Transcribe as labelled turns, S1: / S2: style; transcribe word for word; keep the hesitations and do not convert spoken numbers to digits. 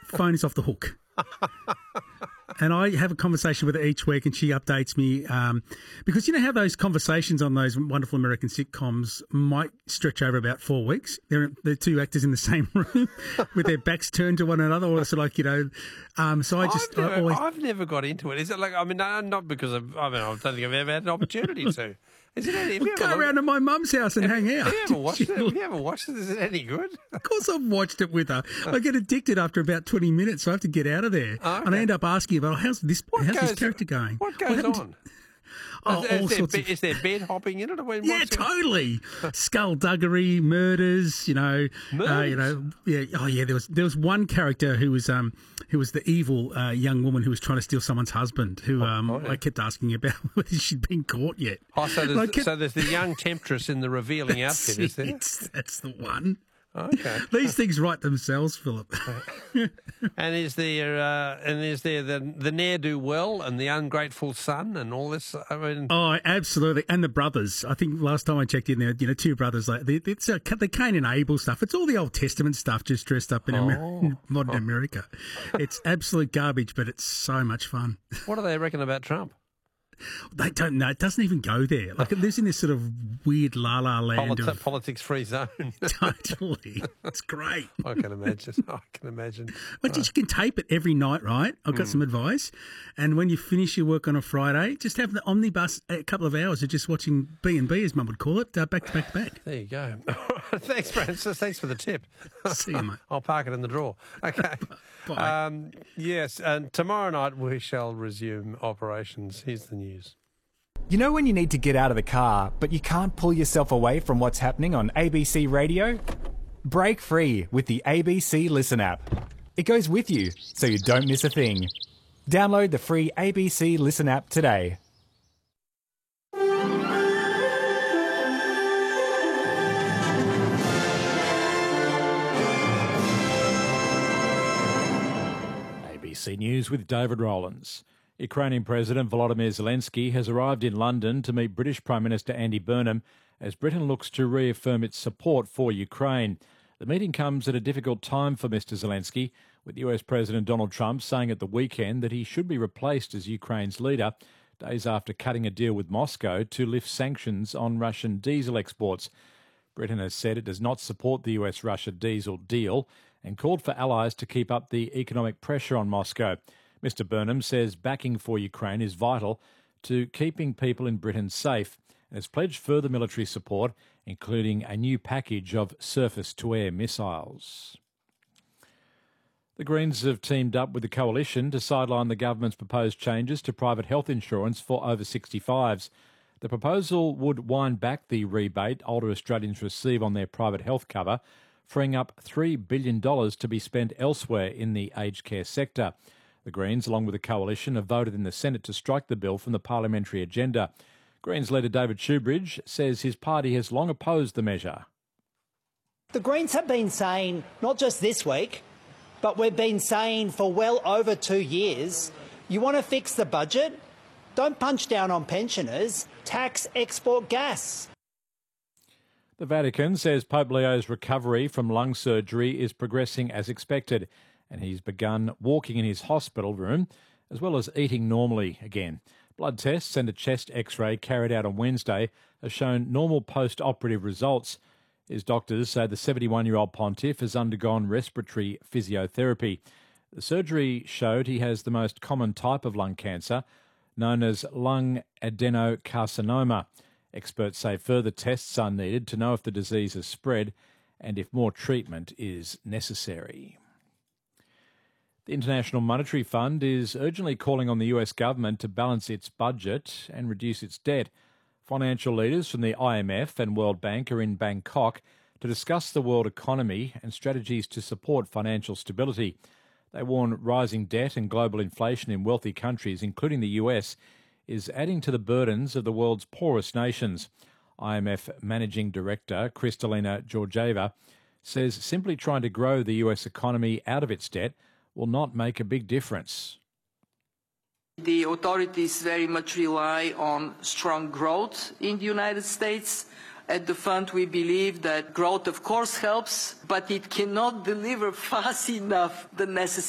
S1: phone is off the hook. And I have a conversation with her each week, and she updates me um, because you know how those conversations on those wonderful American sitcoms might stretch over about four weeks. They're the two actors in the same room with their backs turned to one another, or sort of like you know. Um, so I just
S2: I've never,
S1: I always
S2: I've never got into it. Is it like I mean, no, not because of, I mean I don't think I've ever had an opportunity to. Is it any,
S1: we'll go around to my mum's house and
S2: have,
S1: hang out.
S2: Have you ever watched it? Have you ever watched it? Is it any good?
S1: Of course I've watched it with her. I get addicted after about twenty minutes, so I have to get out of there.
S2: Oh, okay.
S1: And I end up asking about, how's this,
S2: what
S1: how's
S2: goes,
S1: this character going?
S2: What goes
S1: what
S2: on?
S1: Oh,
S2: is,
S1: all
S2: is,
S1: sorts
S2: there,
S1: of...
S2: is there bed hopping in it? Or
S1: yeah, totally. Skullduggery, murders. You know,
S2: murders?
S1: Uh, you know. Yeah. Oh, yeah. There was there was one character who was um who was the evil uh, young woman who was trying to steal someone's husband. Who um oh, yeah. I kept asking about whether she'd been caught yet.
S2: Oh, so there's,
S1: kept...
S2: so there's the young temptress in the revealing outfit, is there?
S1: That's the one.
S2: Okay.
S1: These things write themselves, Philip.
S2: And is there uh, and is there the the ne'er do well and the ungrateful son and all this? I mean,
S1: oh, absolutely, and the brothers. I think last time I checked in there, you know, two brothers. Like it's uh, the Cain and Abel stuff. It's all the Old Testament stuff, just dressed up in,
S2: oh.
S1: Amer- modern oh. America. It's absolute garbage, but it's so much fun.
S2: What do they reckon about Trump?
S1: They don't know. It doesn't even go there. Like it lives in this sort of weird la la land
S2: Politi-
S1: of
S2: politics-free zone.
S1: Totally, it's great.
S2: I can imagine. I can imagine.
S1: But you can tape it every night, right? I've got mm. some advice. And when you finish your work on a Friday, just have the omnibus a couple of hours of just watching B and B, as Mum would call it, uh, back to back to back.
S2: There you go. Thanks, Francis. Thanks for the tip.
S1: See you, mate.
S2: I'll park it in the drawer. Okay.
S1: Bye.
S2: Um, yes, and tomorrow night we shall resume operations. Here's the news.
S3: You know when you need to get out of the car, but you can't pull yourself away from what's happening on A B C Radio? Break free with the A B C Listen app. It goes with you, so you don't miss a thing. Download the free A B C Listen app today.
S4: A B C News with David Rowlands. Ukrainian President Volodymyr Zelensky has arrived in London to meet British Prime Minister Andy Burnham as Britain looks to reaffirm its support for Ukraine. The meeting comes at a difficult time for Mr Zelensky, with U S President Donald Trump saying at the weekend that he should be replaced as Ukraine's leader, days after cutting a deal with Moscow to lift sanctions on Russian diesel exports. Britain has said it does not support the U S-Russia diesel deal and called for allies to keep up the economic pressure on Moscow. Mr Burnham says backing for Ukraine is vital to keeping people in Britain safe and has pledged further military support, including a new package of surface-to-air missiles. The Greens have teamed up with the Coalition to sideline the government's proposed changes to private health insurance for over sixty-fives. The proposal would wind back the rebate older Australians receive on their private health cover, freeing up three billion dollars to be spent elsewhere in the aged care sector. The Greens, along with the Coalition, have voted in the Senate to strike the bill from the parliamentary agenda. Greens leader David Shoebridge says his party has long opposed the measure.
S5: The Greens have been saying, not just this week, but we've been saying for well over two years, you want to fix the budget? Don't punch down on pensioners, tax export gas.
S4: The Vatican says Pope Leo's recovery from lung surgery is progressing as expected, and he's begun walking in his hospital room, as well as eating normally again. Blood tests and a chest x-ray carried out on Wednesday have shown normal post-operative results. His doctors say the seventy-one-year-old pontiff has undergone respiratory physiotherapy. The surgery showed he has the most common type of lung cancer, known as lung adenocarcinoma. Experts say further tests are needed to know if the disease has spread and if more treatment is necessary. The International Monetary Fund is urgently calling on the U S government to balance its budget and reduce its debt. Financial leaders from the I M F and World Bank are in Bangkok to discuss the world economy and strategies to support financial stability. They warn rising debt and global inflation in wealthy countries, including the U S, is adding to the burdens of the world's poorest nations. I M F Managing Director Kristalina Georgieva says simply trying to grow the U S economy out of its debt will not make a big difference.
S6: The authorities very much rely on strong growth in the United States. At the fund, we believe that growth, of course, helps, but it cannot deliver fast enough the necessary